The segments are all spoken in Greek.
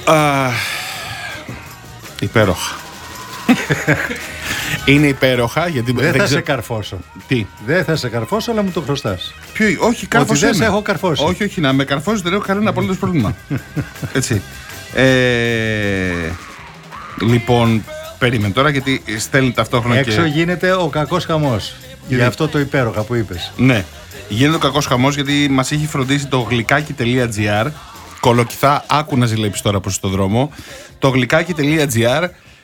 Υπέροχα. Είναι υπέροχα γιατί δεν θα σε καρφώσω. Τι? Δεν θα σε καρφώσω, αλλά μου το χρωστάς. Όχι, κάρφωσέ με. Δεν σε έχω καρφώσει. Όχι, να με καρφώσει δεν έχω κανένα απολύτως πρόβλημα. Έτσι. Λοιπόν, περίμενε τώρα γιατί στέλνει ταυτόχρονα έξω γίνεται ο κακός χαμός. Για αυτό το υπέροχα που είπες. Ναι, γίνεται ο κακός χαμός γιατί μας έχει φροντίσει το γλυκάκι.gr. Κολοκυθά, άκου να ζηλέψεις τώρα προς τον δρόμο. Το γλυκάκι.gr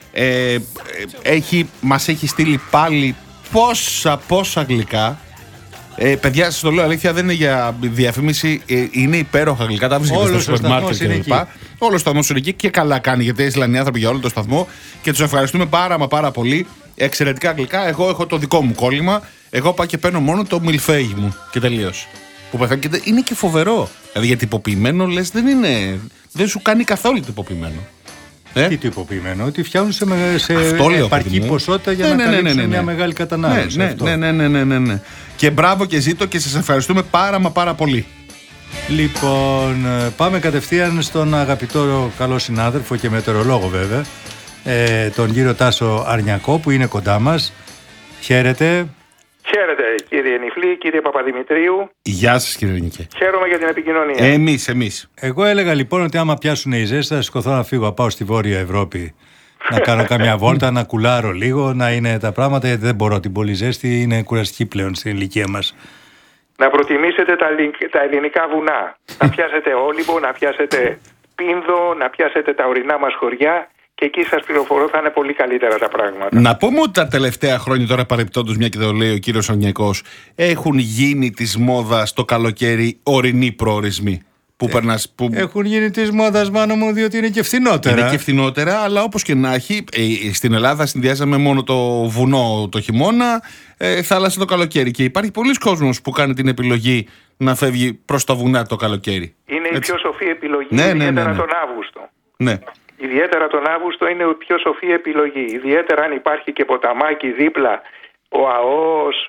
μας έχει στείλει πάλι πόσα γλυκά. Παιδιά, σας το λέω αλήθεια, δεν είναι για διαφήμιση, είναι υπέροχα γλυκά. Τα βρίσκεται στο σούπερ μάρκετ και λοιπά. Όλο ο σταθμός είναι εκεί και καλά κάνει γιατί έστειλαν οι άνθρωποι για όλο το σταθμό και τους ευχαριστούμε πάρα πολύ. Εξαιρετικά γλυκά. Εγώ έχω το δικό μου κόλλημα. Εγώ πάω και παίρνω μόνο το μιλφέγι μου και τελείως. Που πεθαίνει και είναι και φοβερό. Δηλαδή για τυποποιημένο λες δεν σου κάνει καθόλου τυποποιημένο. Τι τυποποιημένο, ότι φτιάχνουν σε επαρκή ποσότητα για να καλύψουν μια μεγάλη κατανάλωση. Ναι. Και μπράβο και ζήτω και σας ευχαριστούμε πάρα πολύ. Λοιπόν, πάμε κατευθείαν στον αγαπητό καλό συνάδελφο και μετεωρολόγο βέβαια, τον κύριο Τάσο Αρνιακό που είναι κοντά μας. Χαίρετε. Χαίρετε κύριε Νιφλή, κύριε Παπαδημητρίου. Γεια σας κύριε Νικέ. Χαίρομαι για την επικοινωνία. Εμείς. Εγώ έλεγα λοιπόν ότι άμα πιάσουν οι ζέστες θα σηκωθώ να φύγω, να πάω στη Βόρεια Ευρώπη. Να κάνω καμιά βόλτα, να κουλάρω λίγο, να είναι τα πράγματα, γιατί δεν μπορώ την πολύ ζέστη, είναι κουραστική πλέον στην ηλικία μας. Να προτιμήσετε τα ελληνικά βουνά. Να πιάσετε Όλυμπο, να πιάσετε Πίνδο, να πιάσετε τα ορεινά μας χωριά. Και εκεί σας πληροφορώ θα είναι πολύ καλύτερα τα πράγματα. Να πούμε ότι τα τελευταία χρόνια, τώρα παρεπτόντως μια και το λέει ο κύριος Αρνιακός, έχουν γίνει της μόδας το καλοκαίρι ορεινοί προορισμοί. Έχουν γίνει της μόδας, μάνο μου, διότι είναι και φθηνότερα. Είναι και φθηνότερα, αλλά όπως και να έχει, στην Ελλάδα συνδυάζαμε μόνο το βουνό το χειμώνα, θάλασσα το καλοκαίρι. Και υπάρχει πολλοί κόσμος που κάνει την επιλογή να φεύγει προς τα βουνά το καλοκαίρι. Είναι η πιο σοφή επιλογή, ιδιαίτερα τον Αύγουστο. Ναι. Ιδιαίτερα τον Αύγουστο είναι η πιο σοφή επιλογή. Ιδιαίτερα αν υπάρχει και ποταμάκι δίπλα, ο ΑΟΣ,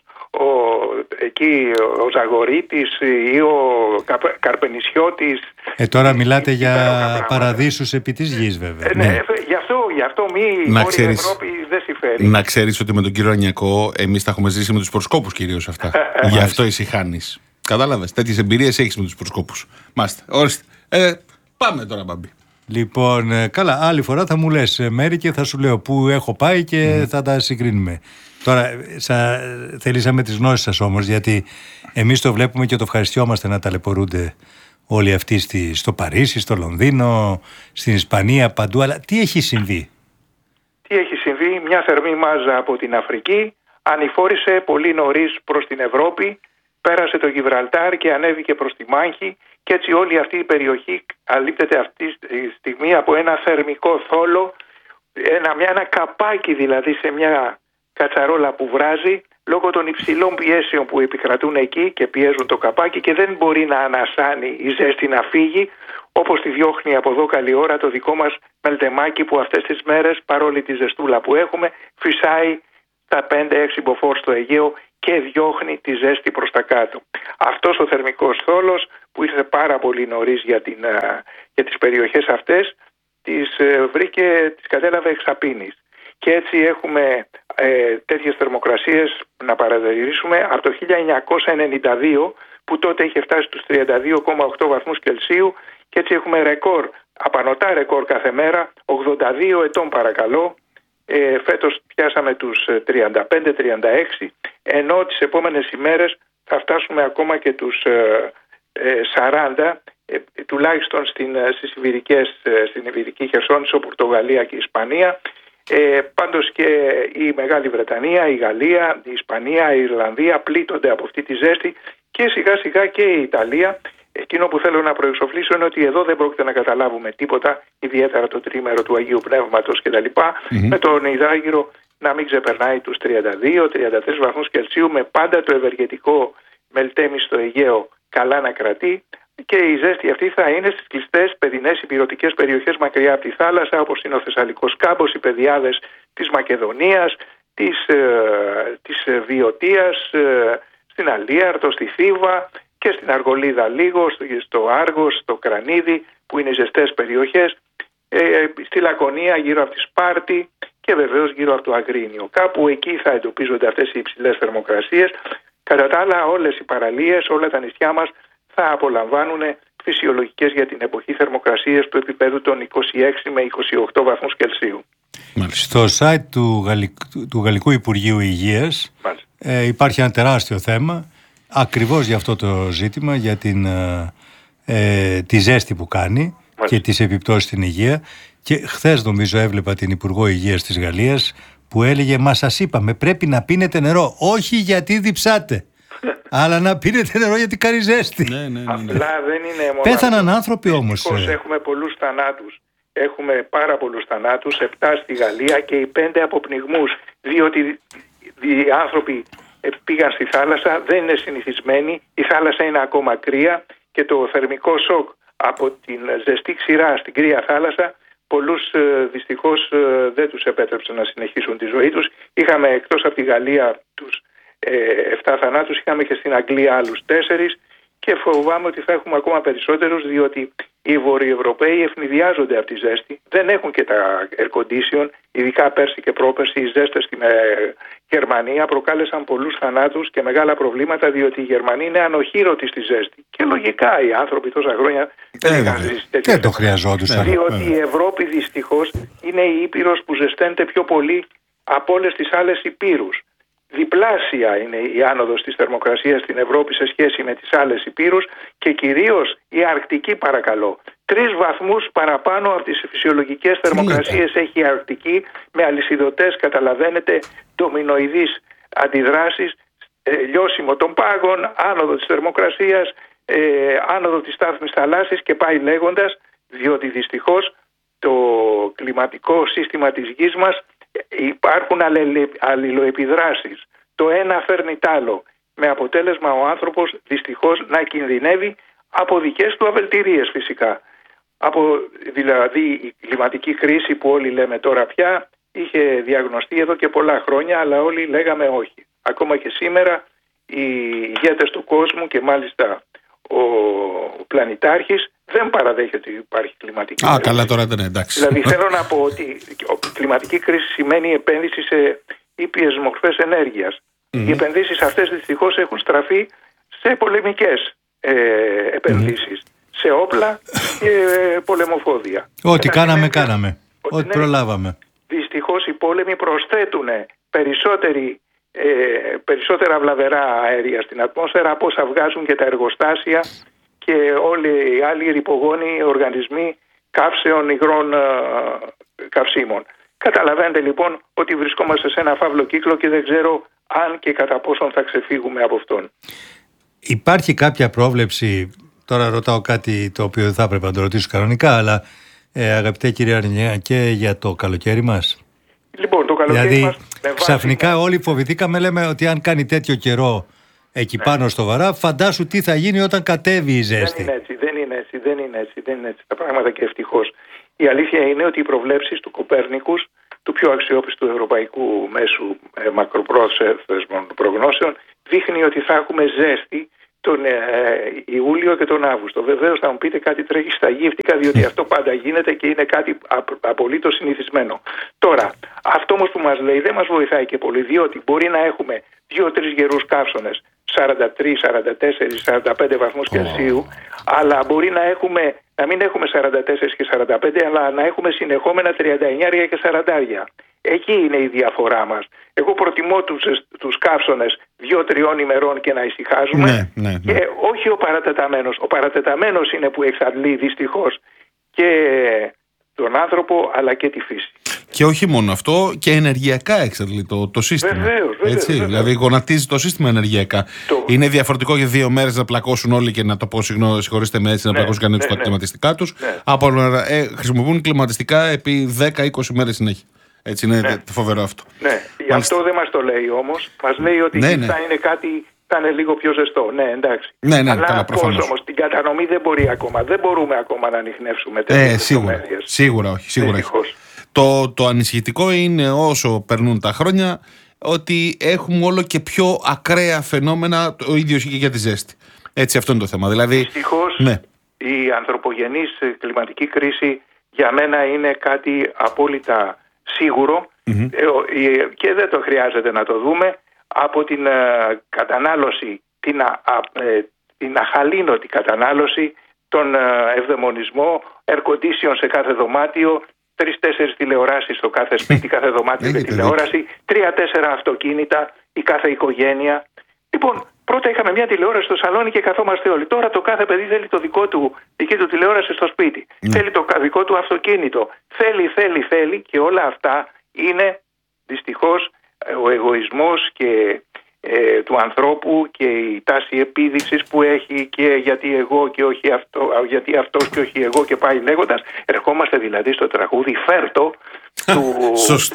ο Ζαγορίτης ή ο Καρπενησιώτης. Τώρα μιλάτε για παραδείσους επί της γης βέβαια. Ναι, γι' αυτό μη Βόρεια Ευρώπη δεν συμφέρει. Να ξέρεις ότι με τον κύριο Αρνιακό εμείς τα έχουμε ζήσει με τους προσκόπους κυρίως αυτά. Γι' αυτό ησυχάνεις. Κατάλαβες, τέτοιες εμπειρίες έχεις με τους προσκόπους. Μάστε, ορίστε. Πάμε τώρα Μπαμπή. Λοιπόν, καλά, άλλη φορά θα μου λες μέρη και θα σου λέω πού έχω πάει και θα τα συγκρίνουμε. Τώρα, θελήσαμε τις γνώσεις σας όμως, γιατί εμείς το βλέπουμε και το ευχαριστιόμαστε να ταλαιπωρούνται όλοι αυτοί στο Παρίσι, στο Λονδίνο, στην Ισπανία, παντού. Αλλά τι έχει συμβεί? Τι έχει συμβεί? Μια θερμή μάζα από την Αφρική ανηφόρησε πολύ νωρίς προς την Ευρώπη, πέρασε το Γιβραλτάρ και ανέβηκε προς τη Μάνχη. Και έτσι όλη αυτή η περιοχή καλύπτεται αυτή τη στιγμή από ένα θερμικό θόλο, ένα καπάκι δηλαδή σε μια κατσαρόλα που βράζει λόγω των υψηλών πιέσεων που επικρατούν εκεί και πιέζουν το καπάκι και δεν μπορεί να ανασάνει η ζέστη να φύγει όπως τη διώχνει από εδώ καλή ώρα το δικό μας μελτεμάκι που αυτές τις μέρες παρόλη τη ζεστούλα που έχουμε φυσάει τα 5-6 μποφόρ στο Αιγαίο και διώχνει τη ζέστη προς τα κάτω. Αυτός ο θερμικός θόλος που ήρθε πάρα πολύ νωρίς για τις περιοχές αυτές τις κατέλαβε εξαπίνης. Και έτσι έχουμε τέτοιες θερμοκρασίες να παρατηρήσουμε από το 1992 που τότε είχε φτάσει στους 32,8 βαθμούς Κελσίου και έτσι έχουμε ρεκόρ, απανωτά ρεκόρ κάθε μέρα, 82 ετών παρακαλώ. Φέτος πιάσαμε τους 35-36 ενώ τις επόμενες ημέρες θα φτάσουμε ακόμα και τους 40 τουλάχιστον στην Ιβηρική Χερσόνησο, Πορτογαλία και Ισπανία. Πάντως και η Μεγάλη Βρετανία, η Γαλλία, η Ισπανία, η Ιρλανδία πλήττονται από αυτή τη ζέστη και σιγά σιγά και η Ιταλία. Εκείνο που θέλω να προεξοφλήσω είναι ότι εδώ δεν πρόκειται να καταλάβουμε τίποτα, ιδιαίτερα το τρίμερο του Αγίου Πνεύματος κτλ. Με τον υδράγυρο να μην ξεπερνάει τους 32-33 βαθμούς Κελσίου, με πάντα το ευεργετικό μελτέμι στο Αιγαίο καλά να κρατεί. Και η ζέστη αυτή θα είναι στις κλειστές παιδινές υπηρωτικές περιοχές μακριά από τη θάλασσα, όπως είναι ο Θεσσαλικός Κάμπος, οι πεδιάδες της Μακεδονίας, της Βιωτίας, στην Αλίαρτο, στη Θήβα και στην Αργολίδα λίγο, στο Άργος, στο Κρανίδι, που είναι ζεστές περιοχές. στη Λακωνία, γύρω από τη Σπάρτη και βεβαίως γύρω από το Αγρίνιο. Κάπου εκεί θα εντοπίζονται αυτές οι υψηλές θερμοκρασίες. Κατά τα άλλα, όλες οι παραλίες, όλα τα νησιά μας θα απολαμβάνουν φυσιολογικές για την εποχή θερμοκρασίες του επίπεδου των 26 με 28 βαθμούς Κελσίου. Στο site του Γαλλικού Υπουργείου Υγείας υπάρχει ένα τεράστιο θέμα ακριβώς για αυτό το ζήτημα, για τη ζέστη που κάνει και τις επιπτώσεις στην υγεία. Και χθες νομίζω έβλεπα την Υπουργό Υγείας της Γαλλίας που έλεγε «Μα σας είπαμε, πρέπει να πίνετε νερό, όχι γιατί διψάτε, αλλά να πίνετε νερό γιατί κάνει ζέστη». Απλά δεν είναι μόνο. Πέθαναν άνθρωποι όμως. Έχουμε πολλούς θανάτους. Έχουμε πάρα πολλούς θανάτους, 7 στη Γαλλία και οι 5 από πνιγμούς, διότι οι άνθρωποι πήγαν στη θάλασσα, δεν είναι συνηθισμένοι, η θάλασσα είναι ακόμα κρύα και το θερμικό σοκ από την ζεστή ξηρά στην κρύα θάλασσα πολλούς δυστυχώς δεν τους επέτρεψε να συνεχίσουν τη ζωή τους. Είχαμε εκτός από τη Γαλλία τους 7 θανάτους, είχαμε και στην Αγγλία άλλους 4 και φοβάμαι ότι θα έχουμε ακόμα περισσότερους, διότι οι Βορειοευρωπαίοι ευνηδιάζονται από τη ζέστη, δεν έχουν και τα air condition, ειδικά πέρσι και πρόπερσι οι ζέστες στην Γερμανία προκάλεσαν πολλούς θανάτους και μεγάλα προβλήματα, διότι η Γερμανία είναι ανοχήρωτη στη ζέστη. Και λογικά οι άνθρωποι τόσα χρόνια δεν το χρειαζόντουσαν. Διότι η Ευρώπη δυστυχώς είναι η ήπειρος που ζεσταίνεται πιο πολύ από όλες τις άλλες υπήρους. Διπλάσια είναι η άνοδος της θερμοκρασίας στην Ευρώπη σε σχέση με τις άλλες υπήρους και κυρίως η Αρκτική, παρακαλώ. 3 βαθμούς παραπάνω από τις φυσιολογικές θερμοκρασίες έχει η Αρκτική, με αλυσιδωτές, καταλαβαίνετε, ντομινοειδείς αντιδράσεις, λιώσιμο των πάγων, άνοδο της θερμοκρασίας, άνοδο της στάθμης θαλάσσης και πάει λέγοντας, διότι δυστυχώς το κλιματικό σύστημα της γης μας υπάρχουν αλληλοεπιδράσεις. Το ένα φέρνει τ' άλλο, με αποτέλεσμα ο άνθρωπος δυστυχώς να κινδυνεύει από δικές του αβελτηρίες φυσικά. Δηλαδή η κλιματική κρίση που όλοι λέμε τώρα πια είχε διαγνωστεί εδώ και πολλά χρόνια, αλλά όλοι λέγαμε όχι. Ακόμα και σήμερα οι ηγέτες του κόσμου και μάλιστα ο πλανητάρχης δεν παραδέχεται ότι υπάρχει κλιματική κρίση. Καλά, τώρα δεν είναι, εντάξει. Δηλαδή θέλω να πω ότι η κλιματική κρίση σημαίνει επένδυση σε ήπιες μορφές ενέργειας. Οι επενδύσεις αυτές δυστυχώς έχουν στραφεί σε πολεμικές επενδύσεις, σε όπλα και πολεμοφόδια. Ό,τι κάναμε. Ό,τι προλάβαμε. Δυστυχώς οι πόλεμοι προσθέτουν περισσότερα βλαβερά αέρια στην ατμόσφαιρα από όσα βγάζουν και τα εργοστάσια και όλοι οι άλλοι ρυπογόνοι οργανισμοί καύσεων υγρών καυσίμων. Καταλαβαίνετε λοιπόν ότι βρισκόμαστε σε ένα φαύλο κύκλο και δεν ξέρω αν και κατά πόσον θα ξεφύγουμε από αυτόν. Υπάρχει κάποια πρόβλεψη, τώρα ρωτάω κάτι το οποίο δεν θα έπρεπε να το ρωτήσω κανονικά, αλλά αγαπητέ κύριε Αρνιά, και για το καλοκαίρι μας? Λοιπόν, το καλοκαίρι δηλαδή, μας ξαφνικά όλοι φοβηθήκαμε, λέμε ότι αν κάνει τέτοιο καιρό εκεί πάνω στο βαρά, φαντάσου τι θα γίνει όταν κατέβει η ζέστη. Δεν είναι έτσι τα πράγματα και ευτυχώς. Η αλήθεια είναι ότι οι προβλέψεις του Κοπέρνικους, του πιο αξιόπιστου ευρωπαϊκού μέσου μακροπρόθεσμων προγνώσεων, δείχνει ότι θα έχουμε ζέστη τον Ιούλιο και τον Αύγουστο. Βεβαίως θα μου πείτε κάτι τρέχει στα γύφτικα, διότι αυτό πάντα γίνεται και είναι κάτι απολύτως συνηθισμένο. Τώρα, αυτό όμως που μας λέει δεν μας βοηθάει και πολύ, διότι μπορεί να έχουμε 2-3 γερούς καύσωνες, 43, 44, 45 βαθμούς Κελσίου, αλλά μπορεί να μην έχουμε 44 και 45, αλλά να έχουμε συνεχόμενα 39 και 40. Εκεί είναι η διαφορά μας. Εγώ προτιμώ τους καύσωνες 2-3 ημερών και να ησυχάζουμε και όχι ο παρατεταμένος. Ο παρατεταμένος είναι που εξαντλεί δυστυχώς και τον άνθρωπο αλλά και τη φύση. Και όχι μόνο αυτό, και ενεργειακά εξαντλεί το σύστημα. Βεβαίως. Δηλαδή γονατίζει το σύστημα ενεργειακά. Είναι διαφορετικό για 2 μέρες να πλακώσουν όλοι και να το πω, συγχωρήστε με έτσι, να πλακώσουν κανένα τα κλιματιστικά τους, από να χρησιμοποιούν κλιματιστικά επί 10-20 μέρες συνέχεια. Έτσι είναι φοβερό αυτό. Ναι, γι' αυτό δεν μας το λέει όμως. Μας λέει ότι θα είναι κάτι, θα είναι λίγο πιο ζεστό. Ναι, εντάξει. Αλλά πώς όμως, την κατανομή δεν μπορούμε ακόμα να ανιχνεύσουμε τέτοιες λεπτομέρειες. Σίγουρα όχι. Το ανησυχητικό είναι όσο περνούν τα χρόνια ότι έχουμε όλο και πιο ακραία φαινόμενα, το ίδιο ισχύει και για τη ζέστη. Έτσι, αυτό είναι το θέμα. Δηλαδή, δυστυχώς η ανθρωπογενής κλιματική κρίση για μένα είναι κάτι απόλυτα σίγουρο και δεν το χρειάζεται να το δούμε. Από την κατανάλωση, την αχαλήνωτη κατανάλωση, τον ευδαιμονισμό, air condition σε κάθε δωμάτιο, 3-4 τηλεοράσεις στο κάθε σπίτι, κάθε δωμάτιο με τηλεόραση, 3-4 αυτοκίνητα η κάθε οικογένεια. Λοιπόν, πρώτα είχαμε μια τηλεόραση στο σαλόνι και καθόμαστε όλοι. Τώρα το κάθε παιδί θέλει το δική του τηλεόραση στο σπίτι. Θέλει το δικό του αυτοκίνητο. Θέλει και όλα αυτά είναι δυστυχώς ο εγωισμός και του ανθρώπου και η τάση επίδειξης που έχει και γιατί εγώ και όχι αυτό, γιατί αυτός και όχι εγώ και πάει λέγοντας. Ερχόμαστε δηλαδή στο τραγούδι Φέρτο του...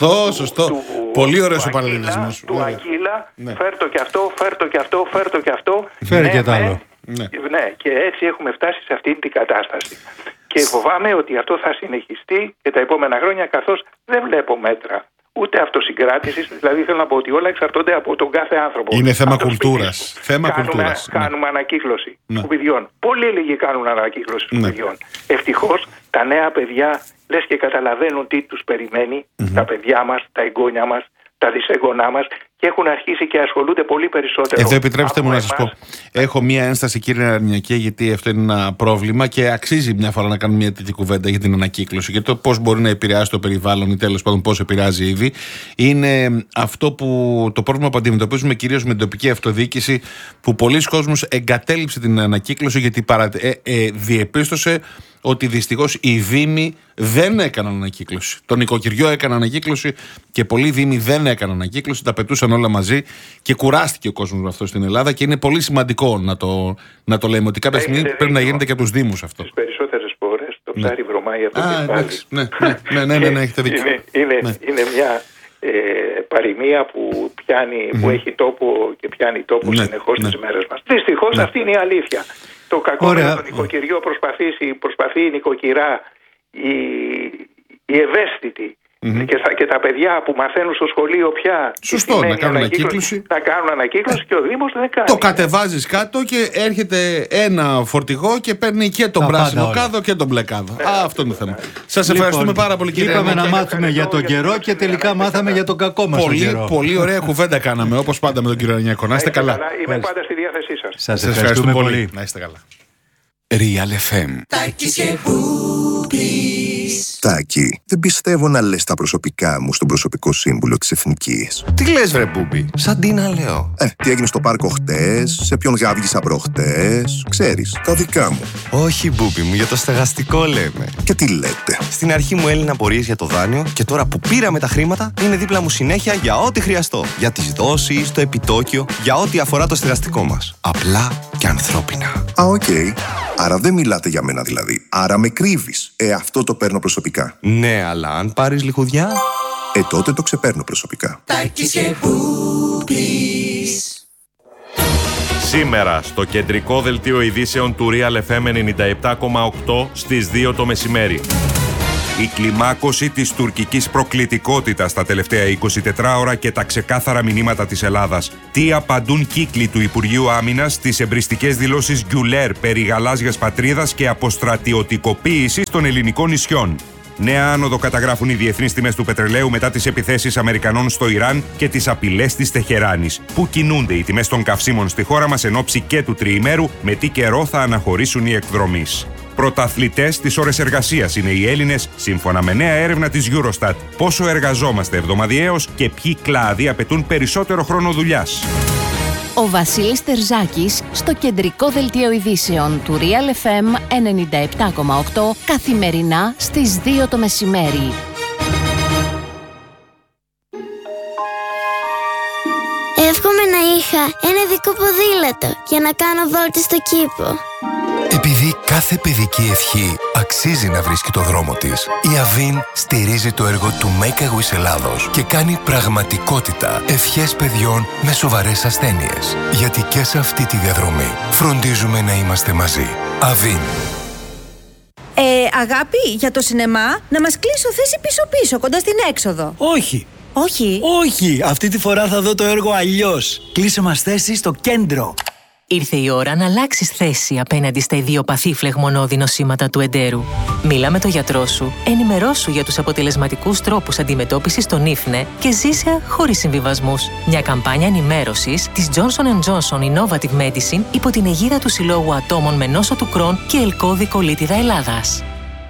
Σωστό. Πολύ ωραίος ο παραλληλισμός. Του Ακύλα, φέρτο και αυτό, φέρτο και αυτό, φέρτο και αυτό. Φέρει και τ' άλλο. Ναι, και έτσι έχουμε φτάσει σε αυτή την κατάσταση. Και φοβάμαι ότι αυτό θα συνεχιστεί και τα επόμενα χρόνια, καθώς δεν βλέπω μέτρα ούτε αυτοσυγκράτησης. Δηλαδή θέλω να πω ότι όλα εξαρτώνται από τον κάθε άνθρωπο. Είναι θέμα κουλτούρας. Κάνουμε ανακύκλωση σκουπιδιών. Πολύ λίγοι κάνουν ανακύκλωση σκουπιδιών. Ευτυχώς τα νέα παιδιά λες και καταλαβαίνουν τι τους περιμένει, τα παιδιά μας, τα εγγόνια μας, τα δυσέγγονά μας, και έχουν αρχίσει και ασχολούνται πολύ περισσότερο. Εδώ επιτρέψτε μου να σας πω, έχω μία ένσταση, κύριε Αρνιακέ, γιατί αυτό είναι ένα πρόβλημα και αξίζει μια φορά να κάνουμε μια τέτοια κουβέντα για την ανακύκλωση, για το πώς μπορεί να επηρεάσει το περιβάλλον ή τέλος πάντων πώς επηρεάζει ήδη. Είναι αυτό το πρόβλημα που αντιμετωπίζουμε κυρίως με την τοπική αυτοδιοίκηση, που πολλοί κόσμος εγκατέλειψε την ανακύκλωση γιατί διεπίστωσε ότι δυστυχώς οι δήμοι δεν έκαναν ανακύκλωση. Το νοικοκυριό έκανε ανακύκλωση και πολλοί δήμοι δεν έκαναν ανακύκλωση, τα πετούσαν όλα μαζί και κουράστηκε ο κόσμος με αυτό στην Ελλάδα, και είναι πολύ σημαντικό να το λέμε ότι κάποια στιγμή πρέπει να γίνεται και από τους δήμους αυτό. Τις περισσότερες φορές το ψάρι βρωμάει από την πάλι. Ναι, έχετε δίκιο. Είναι μια παροιμία που έχει τόπο και πιάνει τόπο συνεχώς στις μέρες μας. Δυστυχώς αυτή είναι η αλήθεια. Το κακό με το νοικοκυριό προσπαθεί η νοικοκυρά, η ευαίσθητη και τα παιδιά που μαθαίνουν στο σχολείο πια. Σωστό, να κάνουν ανακύκλωση. Να κάνουν ανακύκλωση και ο Δήμος δεν κάνει. Το κατεβάζεις κάτω και έρχεται ένα φορτηγό και παίρνει και τον πράσινο κάδο και τον μπλε κάδο. Αυτό είναι το θέμα. Σας ευχαριστούμε πάρα πολύ, κύριε Αρνιακέ. Είπαμε να μάθουμε για τον καιρό και τελικά μάθαμε για τον κακό μας τον καιρό. Πολύ ωραία κουβέντα κάναμε, όπως πάντα με τον κύριο Αρνιακό. Να είστε καλά. Είμαι πάντα στη διάθεσή σας. Σας ευχαριστούμε πολύ. Να είστε καλά. Real FM. Τάκη, δεν πιστεύω να λες τα προσωπικά μου στον προσωπικό σύμβουλο της Εθνικής. Τι λες, βρε Μπούμπι, σαν τι να λέω. Τι έγινε στο πάρκο χτες, σε ποιον γάβγισα προχτές, ξέρεις, τα δικά μου. Όχι, Μπούμπι μου, για το στεγαστικό λέμε. Και τι λέτε. Στην αρχή μου έλυναν απορίες για το δάνειο και τώρα που πήραμε τα χρήματα είναι δίπλα μου συνέχεια για ό,τι χρειαστώ. Για τις δόσεις, το επιτόκιο, για ό,τι αφορά το στεγαστικό μας. Απλά και ανθρώπινα. Οκ. Άρα δεν μιλάτε για μένα δηλαδή. Άρα με κρύβεις. Αυτό το παίρνω προσωπικά. Ναι, αλλά αν πάρεις λιχουδιά... Τότε το ξεπαίρνω προσωπικά. Σήμερα στο κεντρικό δελτίο ειδήσεων του Real FM 97,8 στις 2 το μεσημέρι. Η κλιμάκωση της τουρκικής προκλητικότητας τα τελευταία 24 ώρα και τα ξεκάθαρα μηνύματα της Ελλάδας. Τι απαντούν κύκλοι του Υπουργείου Άμυνας στις εμπριστικές δηλώσεις Γκιουλέρ περί γαλάζιας πατρίδας και αποστρατιωτικοποίησης των ελληνικών νησιών. Νέα άνοδο καταγράφουν οι διεθνείς τιμές του πετρελαίου μετά τις επιθέσεις Αμερικανών στο Ιράν και τις απειλές της Τεχεράνης. Πού κινούνται οι τιμές των καυσίμων στη χώρα μας εν ώψη και του τριημέρου, με τι καιρό θα αναχωρήσουν οι εκδρομείς. Πρωταθλητές στις ώρες εργασίας είναι οι Έλληνες, σύμφωνα με νέα έρευνα της Eurostat. Πόσο εργαζόμαστε εβδομαδιαίως και ποιοι κλάδοι απαιτούν περισσότερο χρόνο δουλειάς. Ο Βασίλης Τερζάκης στο κεντρικό δελτίο ειδήσεων του Real FM 97,8 καθημερινά στις 2 το μεσημέρι. Εύχομαι να είχα ένα δικό ποδήλατο για να κάνω βόλτες στο κήπο. Επειδή κάθε παιδική ευχή αξίζει να βρίσκει το δρόμο της, η Αβίν στηρίζει το έργο του Make a Wish Ελλάδος και κάνει πραγματικότητα ευχές παιδιών με σοβαρές ασθένειες. Γιατί και σε αυτή τη διαδρομή φροντίζουμε να είμαστε μαζί. Αβίν. Αγάπη, για το σινεμά, να μας κλείσω θέση πίσω-πίσω, κοντά στην έξοδο. Όχι. Όχι. Όχι, αυτή τη φορά θα δω το έργο αλλιώς. Κλείσε μας θέση στο κέντρο. Ήρθε η ώρα να αλλάξεις θέση απέναντι στα ιδιοπαθή φλεγμονώδη νοσήματα του εντέρου. Μίλα με τον γιατρό σου, ενημερώσου για τους αποτελεσματικούς τρόπους αντιμετώπισης των ίφνε και ζήσε χωρίς συμβιβασμούς. Μια καμπάνια ενημέρωσης της Johnson & Johnson Innovative Medicine υπό την αιγίδα του Συλλόγου Ατόμων με νόσο του Κρόν και Ελκώδη Κολίτιδα Ελλάδας.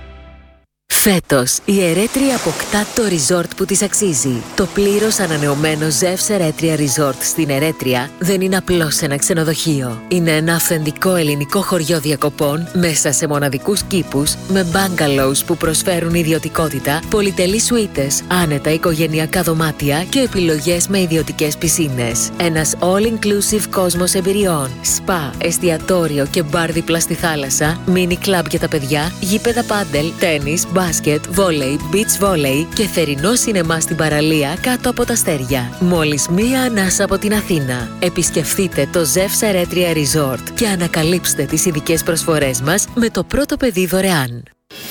Φέτος, η Ερέτρια αποκτά το resort που της αξίζει. Το πλήρως ανανεωμένο Ζεύς Ερέτρια Resort στην Ερέτρια δεν είναι απλώς ένα ξενοδοχείο. Είναι ένα αυθεντικό ελληνικό χωριό διακοπών μέσα σε μοναδικούς κήπους με bungalows που προσφέρουν ιδιωτικότητα, πολυτελείς σουίτες, άνετα οικογενειακά δωμάτια και επιλογές με ιδιωτικές πισίνες. Ένας all-inclusive κόσμος εμπειριών. Σπα, εστιατόριο και μπαρ δίπλα στη θάλασσα, mini club για τα παιδιά, γήπεδα πάντελ, τένις, μπάσκετ, βόλεϊ, beach volley και θερινό σινεμά στην παραλία κάτω από τα αστέρια. Μόλις μία ανάσα από την Αθήνα. Επισκεφτείτε το Ζεύς Ερέτρια Resort και ανακαλύψτε τις ειδικές προσφορές μας με το πρώτο παιδί δωρεάν.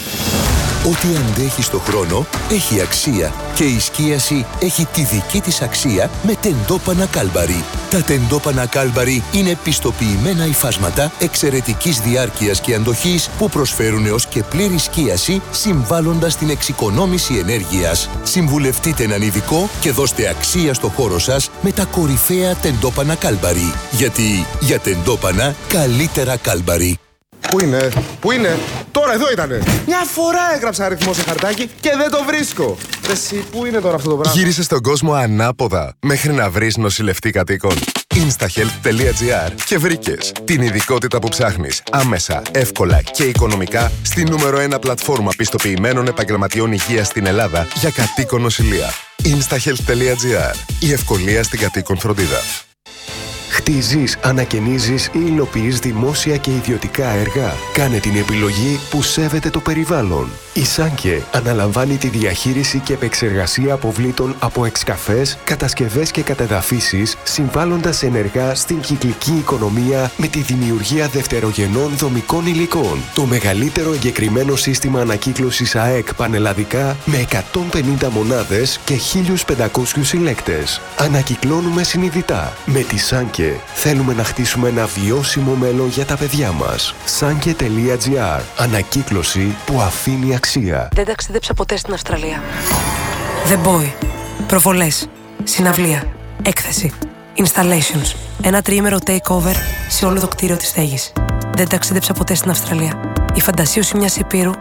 Ό,τι αντέχει στο χρόνο έχει αξία και η σκίαση έχει τη δική της αξία με τεντόπανα Κάλμπαρι. Τα τεντόπανα Κάλμπαρι είναι πιστοποιημένα υφάσματα εξαιρετικής διάρκειας και αντοχής που προσφέρουν έως και πλήρη σκίαση συμβάλλοντας στην εξοικονόμηση ενέργειας. Συμβουλευτείτε έναν ειδικό και δώστε αξία στο χώρο σας με τα κορυφαία τεντόπανα Κάλμπαρι. Γιατί για τεντόπανα καλύτερα Κάλμπαρι. Πού είναι, τώρα εδώ ήτανε. Μια φορά έγραψα αριθμό σε χαρτάκι και δεν το βρίσκω. Εσύ, πού είναι τώρα αυτό το πράγμα? Γύρισε στον κόσμο ανάποδα μέχρι να βρεις νοσηλευτή κατοίκων. Instahealth.gr και βρήκες την ειδικότητα που ψάχνεις άμεσα, εύκολα και οικονομικά στη νούμερο 1 πλατφόρμα πιστοποιημένων επαγγελματιών υγείας στην Ελλάδα για κατοίκον νοσηλεία. Instahealth.gr. Η ευκολία στην κατοίκον φροντίδα. Χτίζεις, ανακαινίζεις ή υλοποιείς δημόσια και ιδιωτικά έργα. Κάνε την επιλογή που σέβεται το περιβάλλον. Η Σάνκε αναλαμβάνει τη διαχείριση και επεξεργασία αποβλήτων από εξκαφές, κατασκευές και κατεδαφίσεις, συμβάλλοντας ενεργά στην κυκλική οικονομία με τη δημιουργία δευτερογενών δομικών υλικών. Το μεγαλύτερο εγκεκριμένο σύστημα ανακύκλωσης ΑΕΚ πανελλαδικά με 150 μονάδες και 1.500 συλλέκτες. Ανακυκλώνουμε συνειδητά. Με τη Σάνκε θέλουμε να χτίσουμε ένα βιώσιμο μέλλον για τα παιδιά μας. Sanke.gr. Ανακύκλωση που αφήνει αξία. Δεν ταξίδεψα ποτέ στην Αυστραλία. The Boy. Προβολές. Συναυλία. Έκθεση. Installations. Ένα τριήμερο takeover σε όλο το κτίριο της στέγης. Δεν ταξίδεψα ποτέ στην Αυστραλία. Η φαντασίωση μιας υπήρου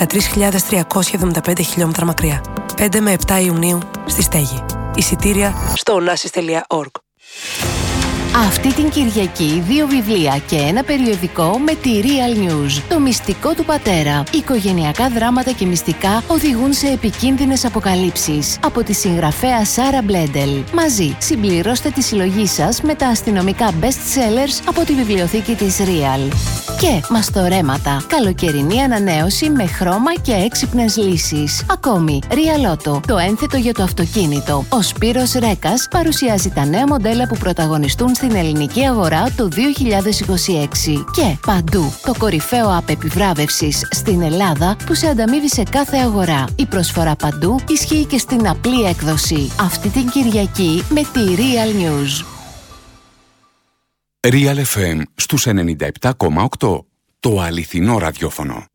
13.375 χιλιόμετρα μακριά. 5 με 7 Ιουνίου στη στέγη. Εισιτήρια στο onassis.org. Αυτή την Κυριακή 2 βιβλία και ένα περιοδικό με τη Real News. Το μυστικό του πατέρα. Οικογενειακά δράματα και μυστικά οδηγούν σε επικίνδυνες αποκαλύψεις. Από τη συγγραφέα Σάρα Μπλέντελ. Μαζί συμπληρώστε τη συλλογή σας με τα αστυνομικά best sellers από τη βιβλιοθήκη της Real. Και μαστορέματα. Καλοκαιρινή ανανέωση με χρώμα και έξυπνες λύσεις. Ακόμη, Real Auto, το ένθετο για το αυτοκίνητο. Ο Σπύρος Ρέκας παρουσιάζει τα νέα μοντέλα που πρωταγωνιστούν στην ελληνική αγορά το 2026. Και παντού, το κορυφαίο app επιβράβευσης στην Ελλάδα που σε ανταμείβει σε κάθε αγορά. Η προσφορά παντού ισχύει και στην απλή έκδοση. Αυτή την Κυριακή με τη Real News. Real FM στους 97,8. Το αληθινό ραδιόφωνο.